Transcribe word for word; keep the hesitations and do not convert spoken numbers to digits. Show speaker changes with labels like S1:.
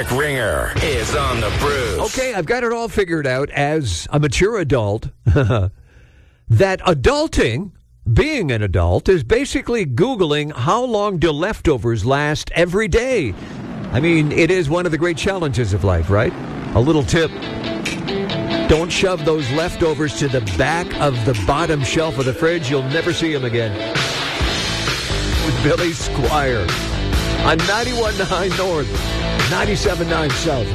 S1: Rick Ringer is on the Bruce.
S2: Okay, I've got it all figured out as a mature adult that adulting, being an adult, is basically Googling how long do leftovers last every day. I mean, it is one of the great challenges of life, right? A little tip. Don't shove those leftovers to the back of the bottom shelf of the fridge. You'll never see them again. With Billy Squire on ninety-one point nine North, ninety-seven point nine South.